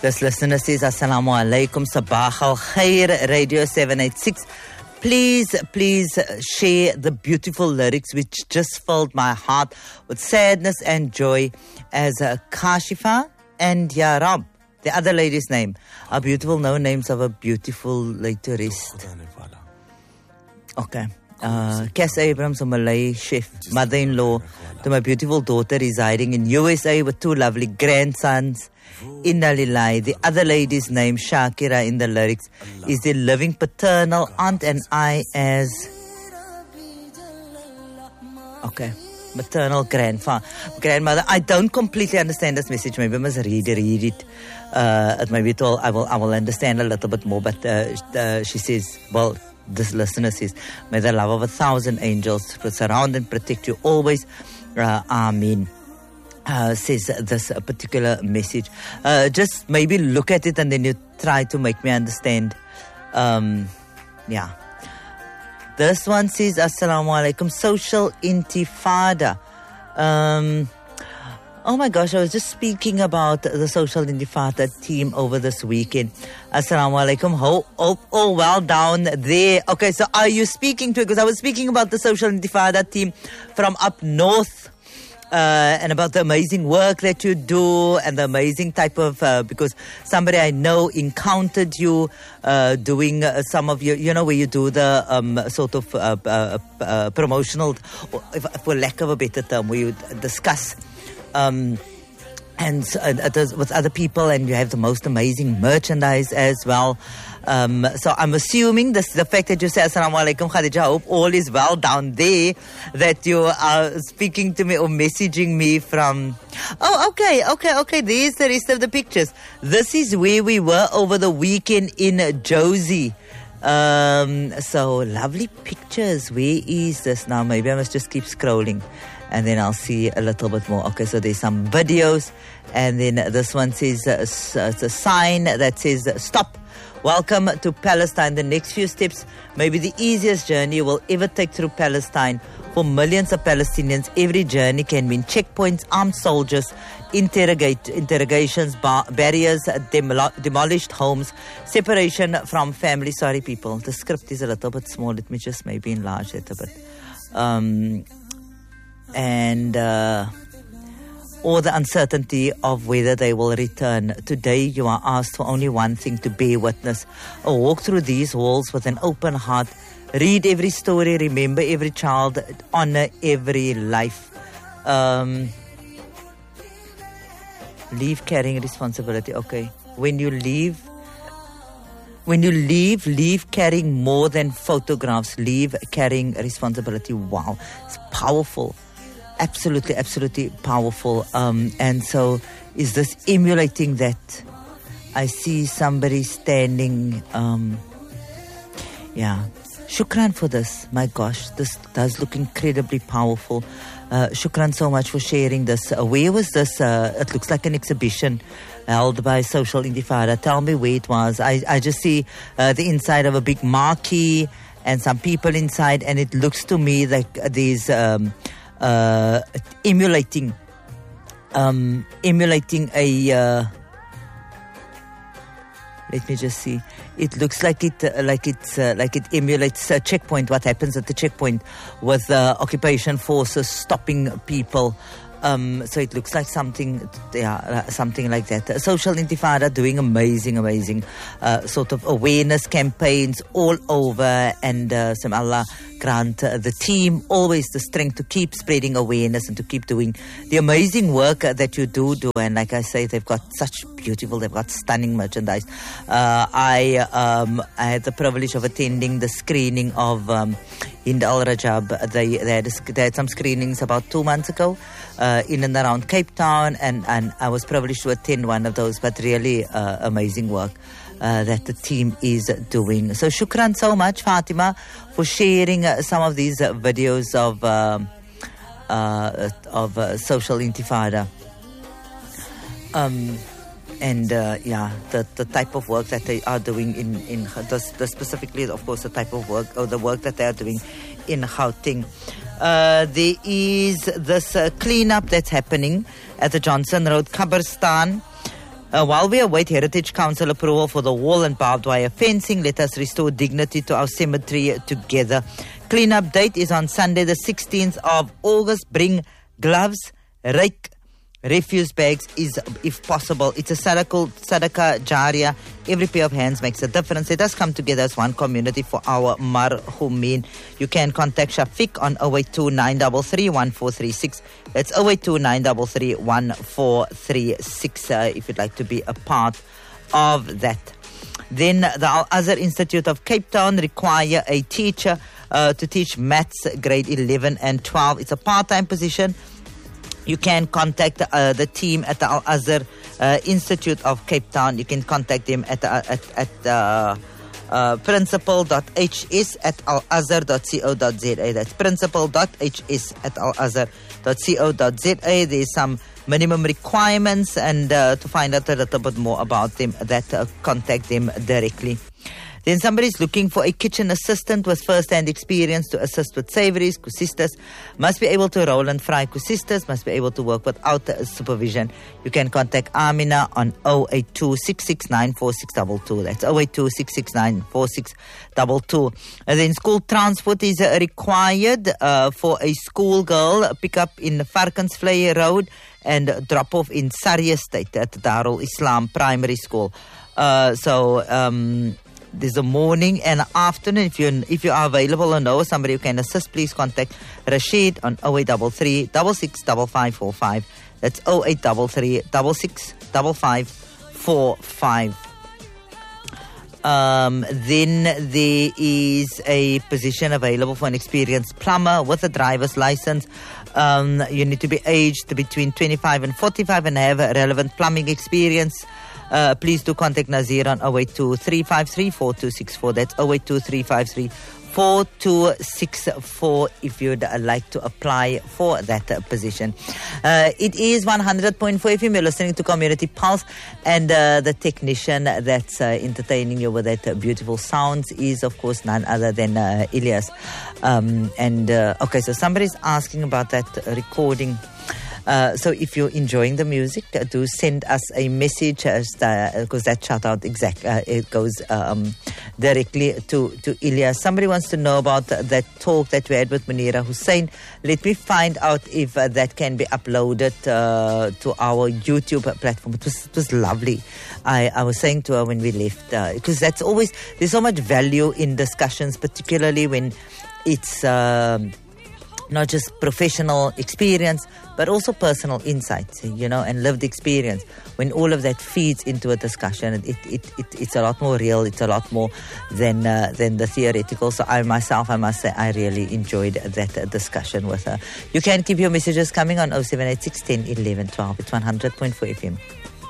This listener says, Assalamu alaikum, Sabah al Khair, Radio 786. Please share the beautiful lyrics which just filled my heart with sadness and joy as Kashifa and Ya Rab. The other lady's name are beautiful, no names of a beautiful laterist. Okay. Cass Abrams, a Malay chef, mother-in-law to my beautiful daughter residing in USA with 2 lovely grandsons. Inna Lillahi. The other lady's name, Shakira, in the lyrics, is the living paternal aunt, and I as maternal grandmother. I don't completely understand this message. Maybe I must read it. Maybe I will understand a little bit more. But she says, well, this listener says, may the love of 1,000 angels surround and protect you always. Amen. Says this particular message. Just maybe look at it and then you try to make me understand. This one says, Assalamu alaikum, social intifada. Oh my gosh, I was just speaking about the social intifada team over this weekend. Assalamu alaikum. Oh, well down there. Okay, so are you speaking to it? Because I was speaking about the social intifada team from up north. And about the amazing work that you do and the amazing type of, because somebody I know encountered you doing some of your, where you do the sort of promotional, for lack of a better term, where you discuss and with other people, and you have the most amazing merchandise as well. So I'm assuming the fact that you say Assalamu alaikum Khadija, I hope all is well down there, that you are speaking to me or messaging me from. Oh, okay. There's the rest of the pictures. This is where we were over the weekend in Josie. So lovely pictures. Where is this now? Maybe I must just keep scrolling and then I'll see a little bit more. Okay, so there's some videos, and then this one says it's a sign that says stop. Welcome to Palestine. The next few steps may be the easiest journey you will ever take through Palestine. For millions of Palestinians, every journey can mean checkpoints, armed soldiers, interrogations, barriers, demolished homes, separation from family. Sorry, people, the script is a little bit small. Let me just maybe enlarge it a bit. Or the uncertainty of whether they will return. Today, you are asked for only one thing: to bear witness. Walk through these halls with an open heart. Read every story, remember every child, honor every life. Leave carrying responsibility. Okay. When you leave, leave carrying more than photographs. Leave carrying responsibility. Wow. It's powerful. Absolutely powerful. And so is this emulating that? I see somebody standing. Shukran for this. My gosh, this does look incredibly powerful. Shukran so much for sharing this. Where was this? It looks like an exhibition held by Social Intifada. Tell me where it was. I just see the inside of a big marquee and some people inside, and it looks to me like these emulating a. Let me just see. It looks like it emulates a checkpoint. What happens at the checkpoint with occupation forces stopping people. So it looks like something like that. Social Intifada doing amazing sort of awareness campaigns all over, and some Allah grant the team always the strength to keep spreading awareness and to keep doing the amazing work that you do. And like I say, they've got stunning merchandise. I had the privilege of attending the screening of Hind Al Rajab. They had some screenings about 2 months ago in and around Cape Town, and I was privileged to attend one of those. But really amazing work that the team is doing. So shukran so much, Fatima, for sharing some of these videos of Social Intifada. The type of work that they are doing in specifically, of course, the type of work or the work that they are doing in Gauteng. There is this cleanup that's happening at the Johnson Road Qabristan. While we await Heritage Council approval for the wall and barbed wire fencing, let us restore dignity to our cemetery together. Cleanup date is on Sunday, the 16th of August. Bring gloves, rake, refuse bags if possible. It's a Sadaqah Jariyah. Every pair of hands makes a difference. Let us come together as one community for our marhumin. You can contact Shafiq on 082 933 1436. That's 082 933 1436 if you'd like to be a part of that. Then the Al-Azhar Institute of Cape Town require a teacher to teach maths grade 11 and 12. It's a part-time position. You can contact the team at the Al-Azhar Institute of Cape Town. You can contact them at principal.hs@alazhar.co.za. That's principal.hs@alazhar.co.za. There's some minimum requirements, and to find out a little bit more about them, contact them directly. Then somebody's looking for a kitchen assistant with first-hand experience to assist with savories. Kusistas must be able to roll and fry kusistas, must be able to work without supervision. You can contact Amina on 082 669 4622. That's 082 669 4622. And then school transport is required for a schoolgirl pick-up in Varkensvlei Road and drop-off in Surrey Estate at Darul Islam Primary School. There's a morning and afternoon. If you are available or know somebody who can assist, please contact Rashid on 0833 665545. That's 0833 665545. Then there is a position available for an experienced plumber with a driver's license. You need to be aged between 25 and 45 and have a relevant plumbing experience. Please do contact Nazir on 082 353 4264. That's 082 353 4264 if you'd like to apply for that position. It is 100.4 FM. You're listening to Community Pulse, and the technician that's entertaining you with that beautiful sounds is, of course, none other than Ilyas. Okay, so somebody's asking about that recording. So if you're enjoying the music, do send us a message, because that shout out it goes directly to Ilyas. Somebody wants to know about that talk that we had with Munira Hussein. Let me find out if that can be uploaded to our YouTube platform. It was lovely. I was saying to her when we left, because there's so much value in discussions, particularly when it's not just professional experience, but also personal insights, and lived experience. When all of that feeds into a discussion, it's a lot more real. It's a lot more than the theoretical. So I must say, I really enjoyed that discussion with her. You can keep your messages coming on 0786 10 11 12. It's 100.4 FM.